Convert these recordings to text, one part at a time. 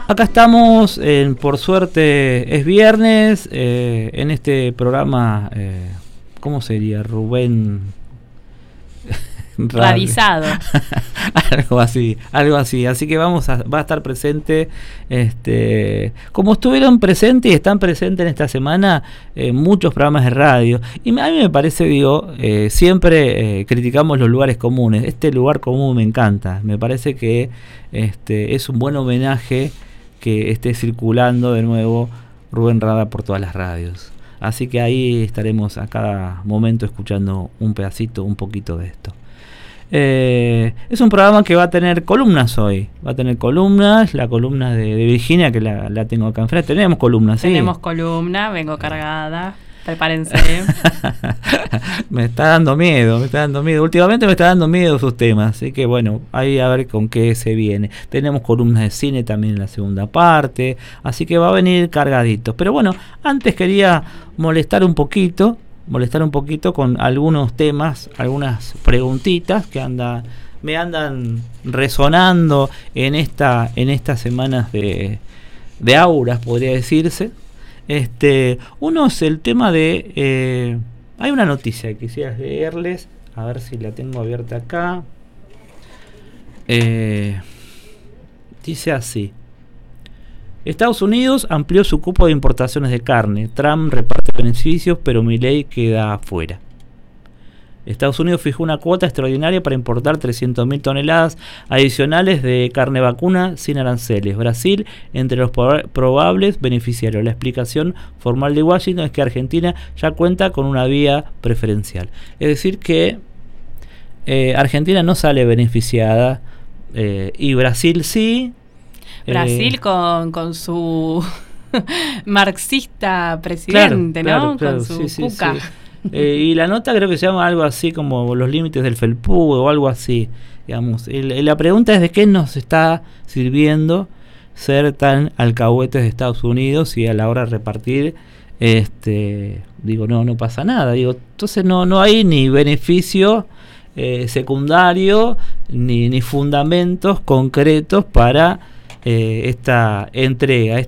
Acá estamos, por suerte es viernes, en este programa, ¿cómo sería? Rubén... Radizado. algo así. Así que va a estar presente, como estuvieron presentes y están presentes en esta semana muchos programas de radio. Y a mí me parece, siempre criticamos los lugares comunes. Este lugar común me encanta. Me parece que es un buen homenaje que esté circulando de nuevo Rubén Rada por todas las radios. Así que ahí estaremos a cada momento escuchando un pedacito, un poquito de esto. Es un programa que va a tener columnas hoy. Va a tener columnas, la columna de Virginia, que la tengo acá enfrente. Tenemos columnas, ¿sí? Tenemos columna, vengo cargada. Prepárense. Me está dando miedo. Últimamente me está dando miedo sus temas. Así que bueno, ahí a ver con qué se viene. Tenemos columnas de cine también en la segunda parte. Así que va a venir cargadito. Pero bueno, antes quería molestar un poquito con algunos temas, algunas preguntitas que me andan resonando en estas semanas de auras, podría decirse. Uno es el tema de... hay una noticia que quisiera leerles, a ver si la tengo abierta acá. Dice así: Estados Unidos amplió su cupo de importaciones de carne. Trump reparte beneficios, pero Milei queda afuera. Estados Unidos fijó una cuota extraordinaria para importar 300.000 toneladas adicionales de carne vacuna sin aranceles. Brasil, entre los probables beneficiarios. La explicación formal de Washington es que Argentina ya cuenta con una vía preferencial. Es decir que Argentina no sale beneficiada y Brasil sí. Brasil con su marxista presidente, ¿no? Claro, con su cuca. Sí. Y la nota creo que se llama algo así como los límites del felpudo o algo así, digamos. La pregunta es de qué nos está sirviendo ser tan alcahuetes de Estados Unidos y a la hora de repartir, no pasa nada. Entonces no hay ni beneficio secundario ni fundamentos concretos para esta entrega,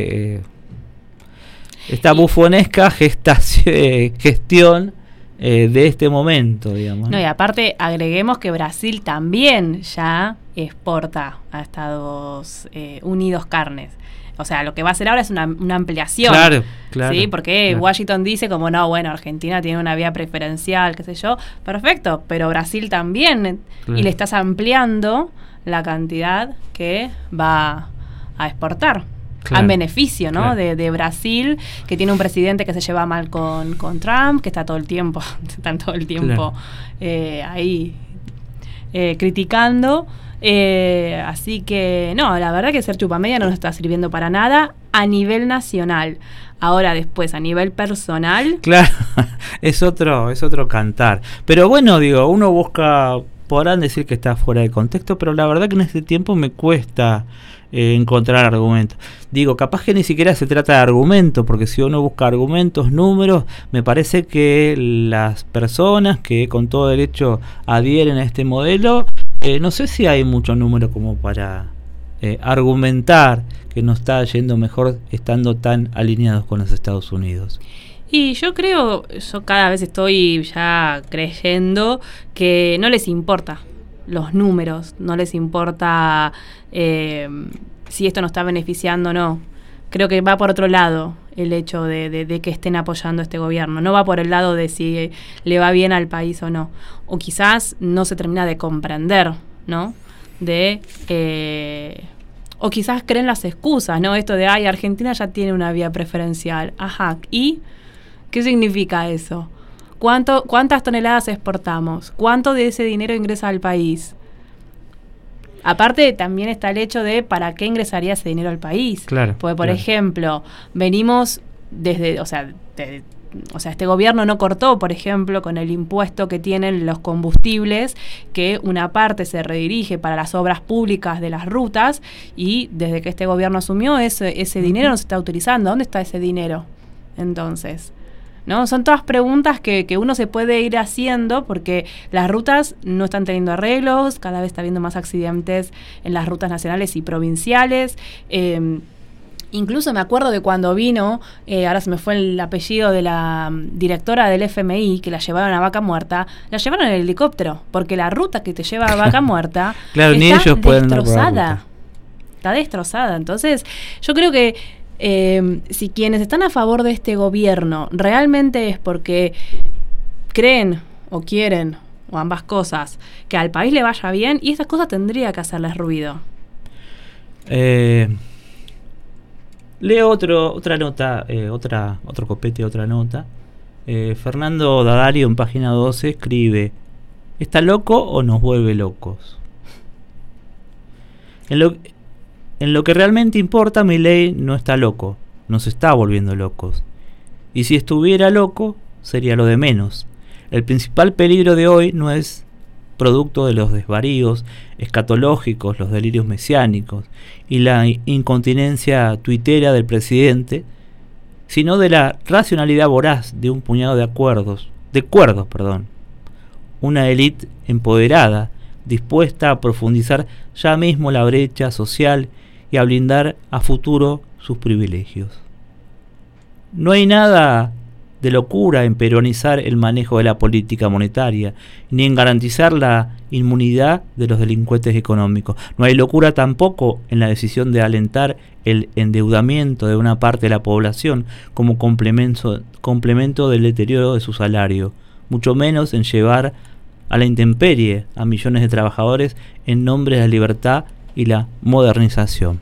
esta bufonesca gestión de este momento, digamos. No, y aparte agreguemos que Brasil también ya exporta a Estados Unidos carnes. O sea, lo que va a hacer ahora es una ampliación. Claro. ¿Sí? Porque claro. Washington dice como, no, bueno, Argentina tiene una vía preferencial, qué sé yo. Perfecto, pero Brasil también. Claro. Y le estás ampliando la cantidad que va a exportar. Claro. En beneficio, ¿no? Claro. de Brasil, que tiene un presidente que se lleva mal con Trump, que están todo el tiempo claro. Ahí criticando. Así que no, la verdad que ser chupamedia no nos está sirviendo para nada a nivel nacional. Ahora después a nivel personal, claro, es otro cantar. Pero bueno, uno busca, podrán decir que está fuera de contexto, pero la verdad que en este tiempo me cuesta encontrar argumentos. Capaz que ni siquiera se trata de argumentos, porque si uno busca argumentos, números, me parece que las personas que con todo derecho adhieren a este modelo, no sé si hay mucho número como para argumentar que nos está yendo mejor estando tan alineados con los Estados Unidos. Y yo cada vez estoy ya creyendo que no les importa los números, no les importa si esto nos está beneficiando o no. Creo que va por otro lado el hecho de que estén apoyando a este gobierno. No va por el lado de si le va bien al país o no. O quizás no se termina de comprender, ¿no? O quizás creen las excusas, ¿no? Esto de, Argentina ya tiene una vía preferencial. Ajá, ¿y qué significa eso? ¿Cuántas toneladas exportamos? ¿Cuánto de ese dinero ingresa al país? Aparte, también está el hecho de para qué ingresaría ese dinero al país. Claro. Porque, por ejemplo, venimos desde, este gobierno no cortó, por ejemplo, con el impuesto que tienen los combustibles, que una parte se redirige para las obras públicas de las rutas, y desde que este gobierno asumió, ese dinero no se está utilizando. ¿Dónde está ese dinero? Entonces, ¿no? Son todas preguntas que uno se puede ir haciendo porque las rutas no están teniendo arreglos, cada vez está habiendo más accidentes en las rutas nacionales y provinciales. Incluso me acuerdo de cuando vino, ahora se me fue el apellido de la directora del FMI, que la llevaron a Vaca Muerta, la llevaron en el helicóptero, porque la ruta que te lleva a Vaca Muerta claro, está ni ellos pueden destrozada. Está destrozada. Entonces, yo creo que si quienes están a favor de este gobierno realmente es porque creen o quieren, o ambas cosas, que al país le vaya bien, y estas cosas tendría que hacerles ruido. Leo otra nota, otro copete, otra nota. Fernando D'Addario en página 12 escribe: ¿está loco o nos vuelve locos? En lo que realmente importa, Milei no está loco, nos está volviendo locos. Y si estuviera loco, sería lo de menos. El principal peligro de hoy no es producto de los desvaríos escatológicos, los delirios mesiánicos y la incontinencia tuitera del presidente, sino de la racionalidad voraz de un puñado de cuerdos, una élite empoderada, dispuesta a profundizar ya mismo la brecha social y a blindar a futuro sus privilegios. No hay nada de locura en peronizar el manejo de la política monetaria, ni en garantizar la inmunidad de los delincuentes económicos. No hay locura tampoco en la decisión de alentar el endeudamiento de una parte de la población como complemento del deterioro de su salario, mucho menos en llevar a la intemperie a millones de trabajadores en nombre de la libertad y la modernización.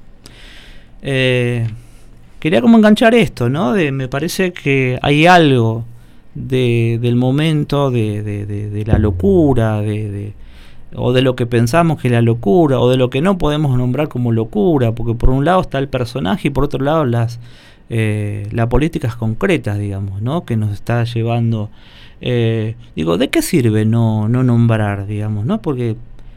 Quería como enganchar esto, ¿no? Me parece que hay algo del momento de la locura, o de lo que pensamos que es la locura, o de lo que no podemos nombrar como locura, porque por un lado está el personaje y por otro lado las políticas concretas, digamos, ¿no? Que nos está llevando. ¿De qué sirve no nombrar, digamos, ¿no? Porque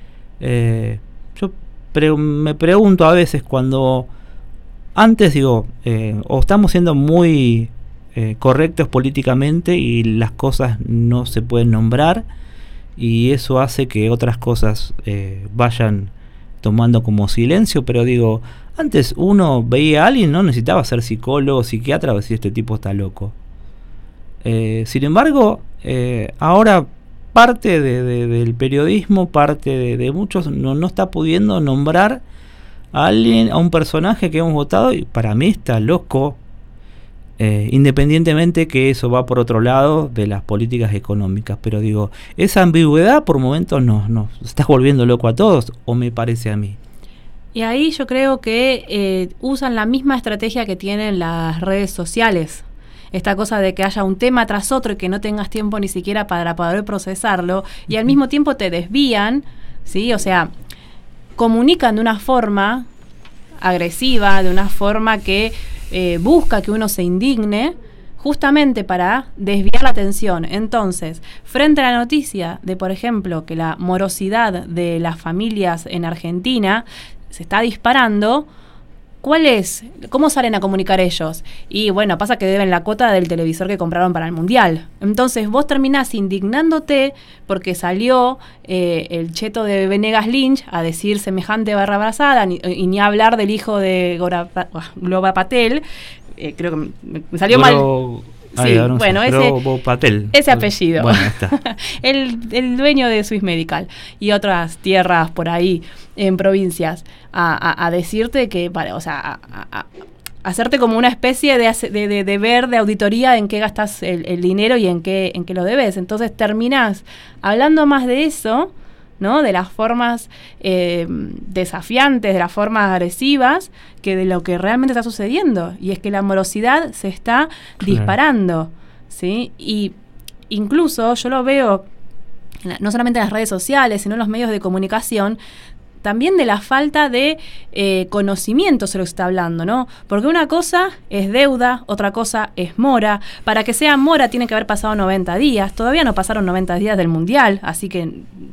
me pregunto a veces cuando antes o estamos siendo muy correctos políticamente y las cosas no se pueden nombrar, y eso hace que otras cosas vayan tomando como silencio, pero antes uno veía a alguien, no necesitaba ser psicólogo, psiquiatra, o decir este tipo está loco. Sin embargo, ahora parte del periodismo, parte de muchos no está pudiendo nombrar a alguien, a un personaje que hemos votado, y para mí está loco, independientemente que eso va por otro lado de las políticas económicas. Pero esa ambigüedad por momentos nos está volviendo loco a todos, o me parece a mí. Y ahí yo creo que usan la misma estrategia que tienen las redes sociales. Esta cosa de que haya un tema tras otro y que no tengas tiempo ni siquiera para poder procesarlo, y al mismo tiempo te desvían, ¿sí? O sea, comunican de una forma agresiva, de una forma que busca que uno se indigne, justamente para desviar la atención. Entonces, frente a la noticia de, por ejemplo, que la morosidad de las familias en Argentina se está disparando, ¿cuál es? ¿Cómo salen a comunicar ellos? Y bueno, pasa que deben la cuota del televisor que compraron para el Mundial. Entonces vos terminás indignándote porque salió el cheto de Venegas Lynch a decir semejante barrabasada, y ni hablar del hijo de Globa Patel. Creo que me salió mal. Sí, bueno, ese apellido. Bueno, está. el dueño de Swiss Medical y otras tierras por ahí en provincias, a decirte que, a hacerte como una especie de deber de auditoría en qué gastas el dinero y en qué lo debes. Entonces terminás hablando más de eso, ¿no? De las formas desafiantes, de las formas agresivas, que de lo que realmente está sucediendo. Y es que la morosidad se está disparando, ¿sí? Y incluso yo lo veo, no solamente en las redes sociales, sino en los medios de comunicación, también de la falta de conocimiento se lo está hablando, ¿no? Porque una cosa es deuda, otra cosa es mora. Para que sea mora tiene que haber pasado 90 días. Todavía no pasaron 90 días del Mundial, así que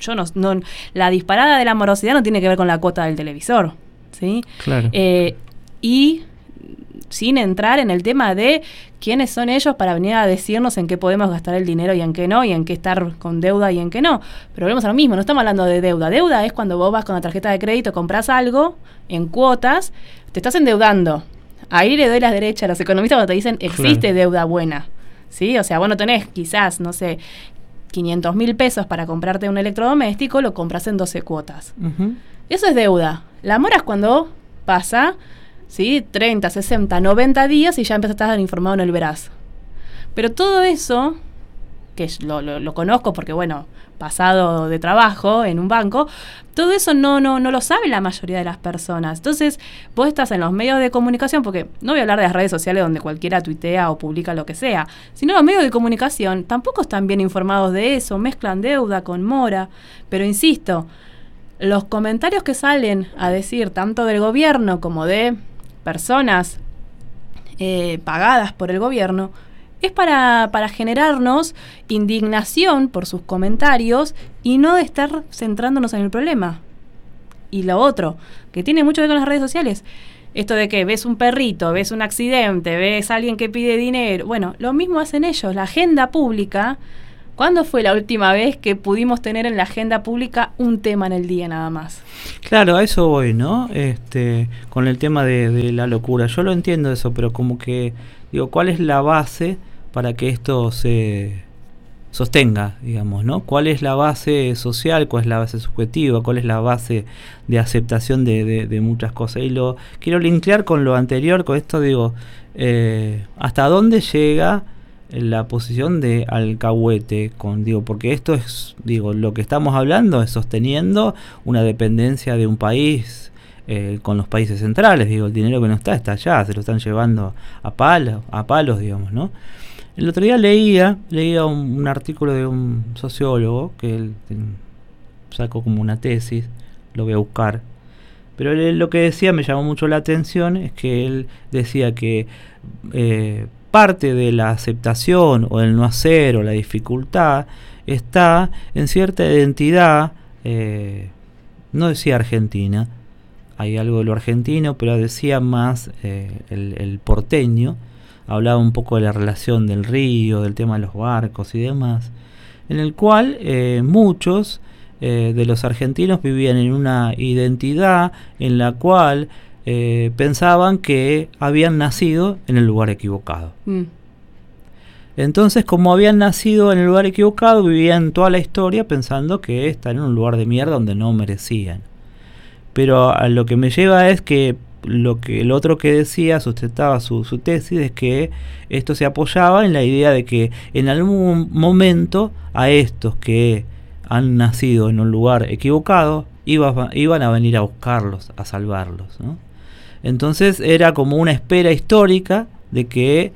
la disparada de la morosidad no tiene que ver con la cuota del televisor, ¿sí? Claro. Y sin entrar en el tema de quiénes son ellos para venir a decirnos en qué podemos gastar el dinero y en qué no, y en qué estar con deuda y en qué no. Pero volvemos a lo mismo, no estamos hablando de deuda. Deuda es cuando vos vas con la tarjeta de crédito, compras algo en cuotas, te estás endeudando. Ahí le doy la derecha a los economistas cuando te dicen existe deuda buena, ¿sí? O sea, vos no tenés quizás, no sé, 500.000 pesos para comprarte un electrodoméstico, lo compras en 12 cuotas. Eso es deuda. La mora es cuando pasa, ¿sí? 30, 60, 90 días y ya empezaste a estar informado en el veraz. Pero todo eso, que lo conozco porque, bueno, pasado de trabajo en un banco, todo eso no lo sabe la mayoría de las personas. Entonces, vos estás en los medios de comunicación, porque no voy a hablar de las redes sociales donde cualquiera tuitea o publica lo que sea, sino los medios de comunicación tampoco están bien informados de eso, mezclan deuda con mora, pero insisto, los comentarios que salen a decir tanto del gobierno como de personas pagadas por el gobierno, es para generarnos indignación por sus comentarios y no de estar centrándonos en el problema. Y lo otro, que tiene mucho que ver con las redes sociales, esto de que ves un perrito, ves un accidente, ves a alguien que pide dinero, bueno, lo mismo hacen ellos. La agenda pública, ¿cuándo fue la última vez que pudimos tener en la agenda pública un tema en el día nada más? Claro, a eso voy, ¿no? Con el tema de la locura. Yo lo entiendo eso, pero como que, digo, ¿cuál es la base para que esto se sostenga, digamos, ¿no? ¿Cuál es la base social? ¿Cuál es la base subjetiva? ¿Cuál es la base de aceptación de muchas cosas? Y lo quiero linkear con lo anterior, con esto digo, ¿hasta dónde llega la posición de alcahuete? Porque esto es, lo que estamos hablando es sosteniendo una dependencia de un país con los países centrales, el dinero que no está allá, se lo están llevando a palos, digamos, ¿no? El otro día leía un artículo de un sociólogo que él sacó como una tesis, lo voy a buscar, pero él lo que decía me llamó mucho la atención, es que él decía que parte de la aceptación o el no hacer o la dificultad está en cierta identidad, no decía argentina, hay algo de lo argentino, pero decía más el porteño. Hablaba un poco de la relación del río, del tema de los barcos y demás, en el cual muchos de los argentinos vivían en una identidad en la cual pensaban que habían nacido en el lugar equivocado. Entonces, como habían nacido en el lugar equivocado, vivían toda la historia pensando que estaban en un lugar de mierda donde no merecían. Pero a lo que me lleva es que el otro que decía, sustentaba su tesis, es que esto se apoyaba en la idea de que en algún momento a estos que han nacido en un lugar equivocado iban a venir a buscarlos, a salvarlos, ¿no? Entonces era como una espera histórica de que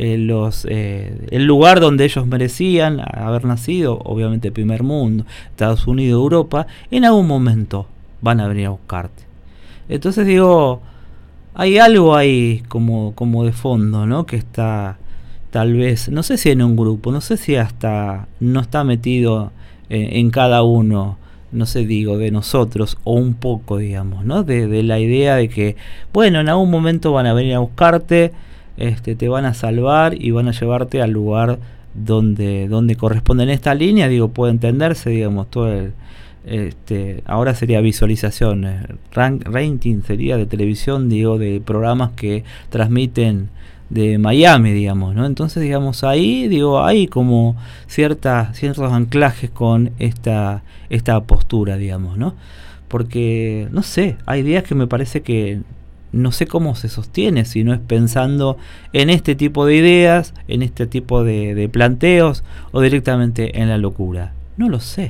el lugar donde ellos merecían haber nacido, obviamente primer mundo, Estados Unidos, Europa, en algún momento van a venir a buscarte. Entonces hay algo ahí como de fondo, ¿no? Que está tal vez, no sé si en un grupo, no sé si hasta no está metido en cada uno, no sé, de nosotros, o un poco, digamos, ¿no? De la idea de que, bueno, en algún momento van a venir a buscarte, te van a salvar y van a llevarte al lugar donde corresponde en esta línea, puede entenderse, digamos, todo el... ahora sería visualización, rating sería de televisión, de programas que transmiten de Miami, digamos, ¿no? Entonces, ahí, hay como ciertos anclajes con esta postura, digamos, ¿no? Porque, no sé, hay días que me parece que no sé cómo se sostiene, si no es pensando en este tipo de ideas, en este tipo de planteos, o directamente en la locura. No lo sé.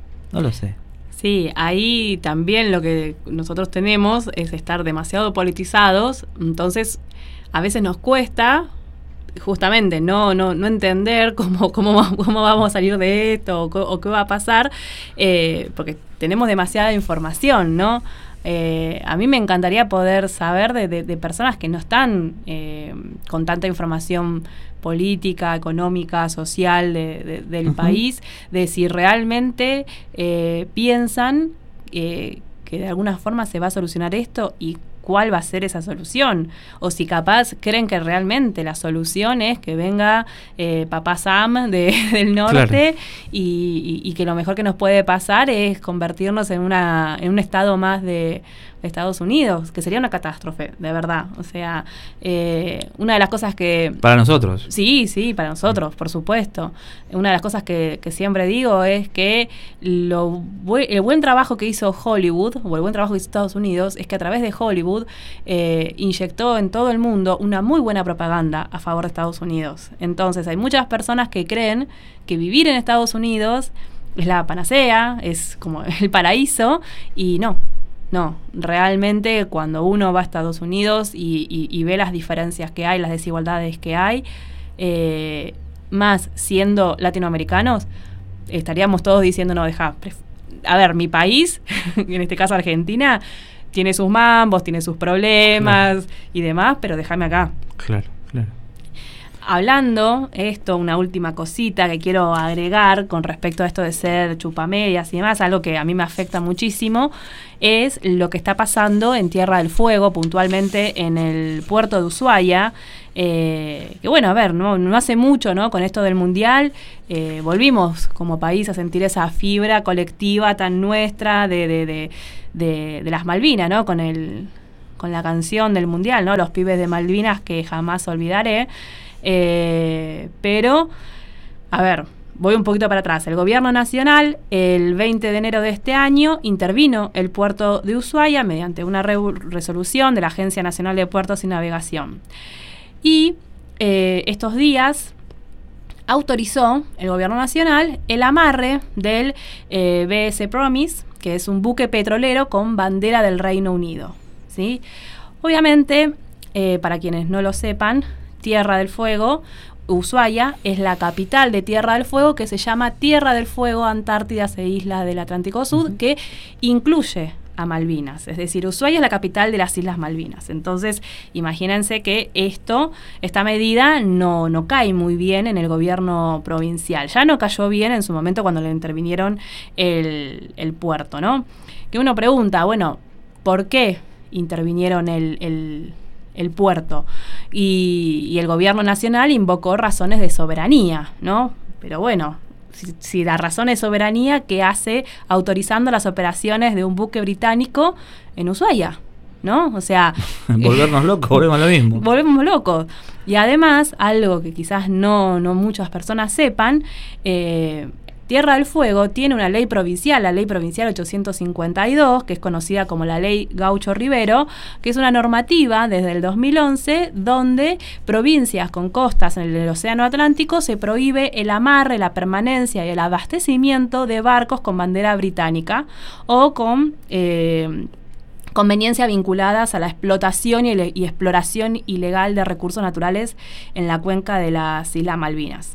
Sí, ahí también lo que nosotros tenemos es estar demasiado politizados, entonces a veces nos cuesta justamente no entender cómo vamos a salir de esto o qué va a pasar, porque tenemos demasiada información, ¿no? A mí me encantaría poder saber de personas que no están con tanta información política, económica, social del país, de si realmente piensan que de alguna forma se va a solucionar esto y cuál va a ser esa solución, o si capaz creen que realmente la solución es que venga Papá Sam del norte, claro, y que lo mejor que nos puede pasar es convertirnos en un estado más de Estados Unidos, que sería una catástrofe, de verdad. O sea, una de las cosas que... Para nosotros. Sí, para nosotros, por supuesto. Una de las cosas que siempre digo es que el buen trabajo que hizo Hollywood, o el buen trabajo que hizo Estados Unidos, es que a través de Hollywood inyectó en todo el mundo una muy buena propaganda a favor de Estados Unidos. Entonces, hay muchas personas que creen que vivir en Estados Unidos es la panacea, es como el paraíso, y no, realmente cuando uno va a Estados Unidos y ve las diferencias que hay, las desigualdades que hay, más siendo latinoamericanos, estaríamos todos diciendo, no, a ver, mi país, en este caso Argentina, tiene sus mambos, tiene sus problemas, claro, y demás, pero déjame acá. Claro. Hablando esto, una última cosita que quiero agregar con respecto a esto de ser chupamedias y demás, algo que a mí me afecta muchísimo, es lo que está pasando en Tierra del Fuego, puntualmente en el puerto de Ushuaia, que bueno, a ver, no hace mucho, ¿no? Con esto del Mundial, volvimos como país a sentir esa fibra colectiva tan nuestra de las Malvinas, ¿no? Con la canción del Mundial, ¿no? Los pibes de Malvinas, que jamás olvidaré. Pero, a ver, voy un poquito para atrás. El gobierno nacional, el 20 de enero de este año, intervino el puerto de Ushuaia mediante una resolución de la Agencia Nacional de Puertos y Navegación. Y estos días autorizó el gobierno nacional el amarre del BS Promise, que es un buque petrolero con bandera del Reino Unido, ¿sí? Obviamente, para quienes no lo sepan, Tierra del Fuego, Ushuaia, es la capital de Tierra del Fuego, que se llama Tierra del Fuego, Antártidas e Islas del Atlántico Sur, que incluye a Malvinas. Es decir, Ushuaia es la capital de las Islas Malvinas. Entonces, imagínense que esta medida no cae muy bien en el gobierno provincial. Ya no cayó bien en su momento cuando le intervinieron el puerto, ¿no? Que uno pregunta, bueno, ¿por qué intervinieron el puerto? Y el gobierno nacional invocó razones de soberanía, ¿no? Pero bueno, si la razón es soberanía, ¿qué hace autorizando las operaciones de un buque británico en Ushuaia? ¿No? O sea... volvernos locos, volvemos a lo mismo. Volvemos locos. Y además, algo que quizás no muchas personas sepan, Tierra del Fuego tiene una ley provincial, la ley provincial 852, que es conocida como la ley Gaucho-Rivero, que es una normativa desde el 2011 donde provincias con costas en el Océano Atlántico se prohíbe el amarre, la permanencia y el abastecimiento de barcos con bandera británica o con conveniencia vinculadas a la explotación y exploración ilegal de recursos naturales en la cuenca de las Islas Malvinas.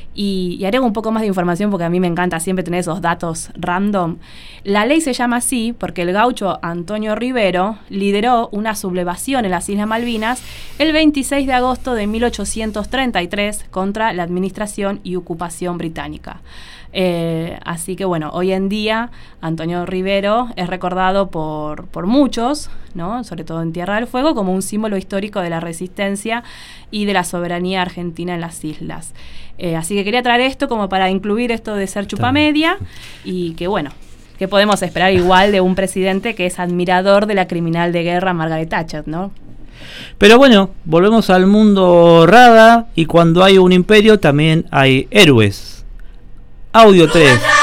Y agrego un poco más de información porque a mí me encanta siempre tener esos datos random. La ley se llama así porque el gaucho Antonio Rivero lideró una sublevación en las Islas Malvinas el 26 de agosto de 1833 contra la administración y ocupación británica. Así que bueno, hoy en día Antonio Rivero es recordado por muchos, ¿no? Sobre todo en Tierra del Fuego, como un símbolo histórico de la resistencia y de la soberanía argentina en las islas. Así que quería traer esto como para incluir esto de ser chupamedia y que bueno, que podemos esperar igual de un presidente que es admirador de la criminal de guerra Margaret Thatcher, ¿no? Pero bueno, volvemos al mundo Rada y cuando hay un imperio también hay héroes. Audio 3.